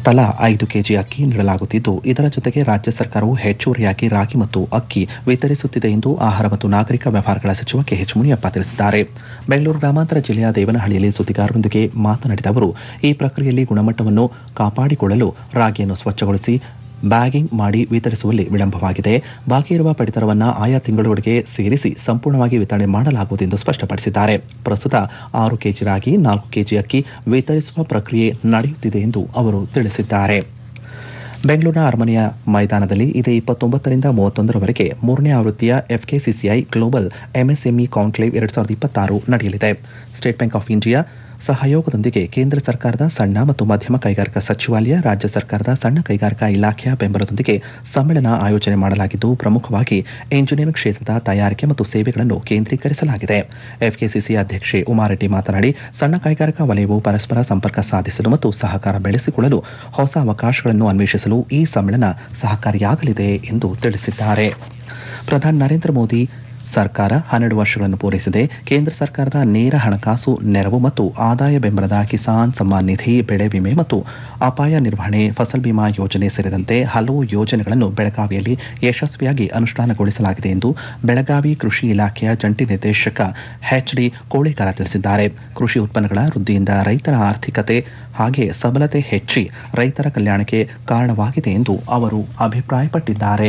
ತಲಾ 5 ಕೆಜಿ ಅಕ್ಕಿ ನೀಡಲಾಗುತ್ತಿದ್ದು, ಇದರ ಜೊತೆಗೆ ರಾಜ್ಯ ಸರ್ಕಾರವು ಹೆಚ್ಚುವರಿಯಾಗಿ ರಾಗಿ ಮತ್ತು ಅಕ್ಕಿ ವಿತರಿಸುತ್ತಿದೆ ಎಂದು ಆಹಾರ ಮತ್ತು ನಾಗರಿಕ ವ್ಯವಹಾರಗಳ ಸಚಿವ ಕೆಎಚ್ ಮುನಿಯಪ್ಪ ತಿಳಿಸಿದ್ದಾರೆ. ಬೆಂಗಳೂರು ಗ್ರಾಮಾಂತರ ಜಿಲ್ಲೆಯ ದೇವನಹಳ್ಳಿಯಲ್ಲಿ ಸುದ್ದಿಗಾರರೊಂದಿಗೆ ಮಾತನಾಡಿದ ಅವರು, ಈ ಪ್ರಕ್ರಿಯೆಯಲ್ಲಿ ಗುಣಮಟ್ಟವನ್ನು ಕಾಪಾಡಿಕೊಳ್ಳಲು ರಾಗಿಯನ್ನು ಸ್ವಚ್ಛಗೊಳಿಸಿ ಬ್ಯಾಗಿಂಗ್ ಮಾಡಿ ವಿತರಿಸುವಲ್ಲಿ ವಿಳಂಬವಾಗಿದೆ. ಬಾಕಿ ಇರುವ ಪಡಿತರವನ್ನು ಆಯಾ ತಿಂಗಳೊಳಗೆ ಸೇರಿಸಿ ಸಂಪೂರ್ಣವಾಗಿ ವಿತರಣೆ ಮಾಡಲಾಗುವುದು ಎಂದು ಸ್ಪಷ್ಟಪಡಿಸಿದ್ದಾರೆ. ಪ್ರಸ್ತುತ 6 ಕೆಜಿ ರಾಗಿ, 4 ಕೆಜಿ ಅಕ್ಕಿ ವಿತರಿಸುವ ಪ್ರಕ್ರಿಯೆ ನಡೆಯುತ್ತಿದೆ ಎಂದು ಅವರು ತಿಳಿಸಿದ್ದಾರೆ. ಬೆಂಗಳೂರಿನ ಅರಮನೆಯ ಮೈದಾನದಲ್ಲಿ ಇದೇ 29ರಿಂದ 31ರವರೆಗೆ 3ನೇ ಆವೃತ್ತಿಯ ಎಫ್ಕೆಸಿಸಿಐ ಗ್ಲೋಬಲ್ ಎಂಎಸ್ಎಂಇ ಕಾನ್ಕ್ಲೇವ್ 2026 ನಡೆಯಲಿದೆ. ಸ್ಟೇಟ್ ಬ್ಯಾಂಕ್ ಆಫ್ ಇಂಡಿಯಾ ಸಹಯೋಗದೊಂದಿಗೆ ಕೇಂದ್ರ ಸರ್ಕಾರದ ಸಣ್ಣ ಮತ್ತು ಮಧ್ಯಮ ಕೈಗಾರಿಕಾ ಸಚಿವಾಲಯ, ರಾಜ್ಯ ಸರ್ಕಾರದ ಸಣ್ಣ ಕೈಗಾರಿಕಾ ಇಲಾಖೆಯ ಬೆಂಬಲದೊಂದಿಗೆ ಸಮ್ಮೇಳನ ಆಯೋಜನೆ ಮಾಡಲಾಗಿದ್ದು, ಪ್ರಮುಖವಾಗಿ ಎಂಜಿನಿಯರಿಂಗ್ ಕ್ಷೇತ್ರದ ತಯಾರಿಕೆ ಮತ್ತು ಸೇವೆಗಳನ್ನು ಕೇಂದ್ರೀಕರಿಸಲಾಗಿದೆ. ಎಫ್ಕೆಸಿಸಿ ಅಧ್ಯಕ್ಷೆ ಉಮಾರೆಡ್ಡಿ ಮಾತನಾಡಿ, ಸಣ್ಣ ಕೈಗಾರಿಕಾ ವಲಯವು ಪರಸ್ಪರ ಸಂಪರ್ಕ ಸಾಧಿಸಲು ಮತ್ತು ಸಹಕಾರ ಬೆಳೆಸಿಕೊಳ್ಳಲು ಹೊಸ ಅವಕಾಶಗಳನ್ನು ಅನ್ವೇಷಿಸಲು ಈ ಸಮ್ಮೇಳನ ಸಹಕಾರಿಯಾಗಲಿದೆ ಎಂದು ತಿಳಿಸಿದ್ದಾರೆ. ಪ್ರಧಾನಿ ನರೇಂದ್ರ ಮೋದಿ ಸರ್ಕಾರ 12 ವರ್ಷಗಳನ್ನು ಪೂರೈಸಿದೆ. ಕೇಂದ್ರ ಸರ್ಕಾರದ ನೇರ ಹಣಕಾಸು ನೆರವು ಮತ್ತು ಆದಾಯ ಬೆಂಬಲದ ಕಿಸಾನ್ ಸಮ್ಮಾನ್ ನಿಧಿ, ಬೆಳೆ ವಿಮೆ ಮತ್ತು ಅಪಾಯ ನಿರ್ವಹಣೆ, ಫಸಲ್ ಬಿಮಾ ಯೋಜನೆ ಸೇರಿದಂತೆ ಹಲವು ಯೋಜನೆಗಳನ್ನು ಬೆಳಗಾವಿಯಲ್ಲಿ ಯಶಸ್ವಿಯಾಗಿ ಅನುಷ್ಠಾನಗೊಳಿಸಲಾಗಿದೆ ಎಂದು ಬೆಳಗಾವಿ ಕೃಷಿ ಇಲಾಖೆಯ ಜಂಟಿ ನಿರ್ದೇಶಕ ಎಚ್.ಡಿ. ಕೋಳೇಕರ ತಿಳಿಸಿದ್ದಾರೆ. ಕೃಷಿ ಉತ್ಪನ್ನಗಳ ವೃದ್ಧಿಯಿಂದ ರೈತರ ಆರ್ಥಿಕತೆ ಹಾಗೆ ಸಬಲತೆ ಹೆಚ್ಚಿ ರೈತರ ಕಲ್ಯಾಣಕ್ಕೆ ಕಾರಣವಾಗಿದೆ ಎಂದು ಅವರು ಅಭಿಪ್ರಾಯಪಟ್ಟಿದ್ದಾರೆ.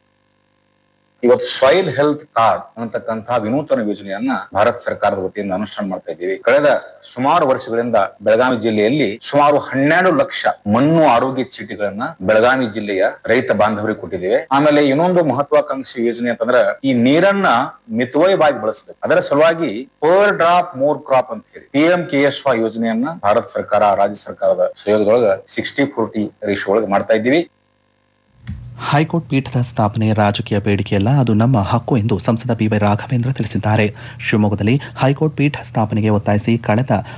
ಇವತ್ತು ಸಾಯಿಲ್ ಹೆಲ್ತ್ ಕಾರ್ಡ್ ಅನ್ನತಕ್ಕಂತಹ ವಿನೂತನ ಯೋಜನೆಯನ್ನ ಭಾರತ ಸರ್ಕಾರದ ವತಿಯಿಂದ ಅನುಷ್ಠಾನ ಮಾಡ್ತಾ ಇದ್ದೀವಿ. ಕಳೆದ ಸುಮಾರು ವರ್ಷಗಳಿಂದ ಬೆಳಗಾವಿ ಜಿಲ್ಲೆಯಲ್ಲಿ ಸುಮಾರು 12 ಲಕ್ಷ ಮಣ್ಣು ಆರೋಗ್ಯ ಚೀಟಿಗಳನ್ನ ಬೆಳಗಾವಿ ಜಿಲ್ಲೆಯ ರೈತ ಬಾಂಧವರಿಗೆ ಕೊಟ್ಟಿದ್ದೇವೆ. ಆಮೇಲೆ ಇನ್ನೊಂದು ಮಹತ್ವಾಕಾಂಕ್ಷಿ ಯೋಜನೆ ಅಂತಂದ್ರೆ ಈ ನೀರನ್ನ ಮಿತವ್ಯಯವಾಗಿ ಬಳಸಬೇಕು. ಅದರ ಸಲುವಾಗಿ ಪರ್ ಡ್ರಾಪ್ ಮೋರ್ ಕ್ರಾಪ್ ಅಂತ ಹೇಳಿ PMKSY ಯೋಜನೆಯನ್ನ ಭಾರತ ಸರ್ಕಾರ, ರಾಜ್ಯ ಸರ್ಕಾರದ ಸಹಯೋಗದೊಳಗ 60-40 ರೇಷಿಯೋ ಒಳಗೆ ಮಾಡ್ತಾ ಇದ್ದೀವಿ. ಹೈಕೋರ್ಟ್ ಪೀಠದ ಸ್ಥಾಪನೆ ರಾಜಕೀಯ ಬೇಡಿಕೆಯಲ್ಲ, ಅದು ನಮ್ಮ ಹಕ್ಕು ಎಂದು ಸಂಸದ BY ರಾಘವೇಂದ್ರ ತಿಳಿಸಿದ್ದಾರೆ. ಶಿವಮೊಗ್ಗದಲ್ಲಿ ಹೈಕೋರ್ಟ್ ಪೀಠ ಸ್ಥಾಪನೆಗೆ ಒತ್ತಾಯಿಸಿ ಕಳೆದ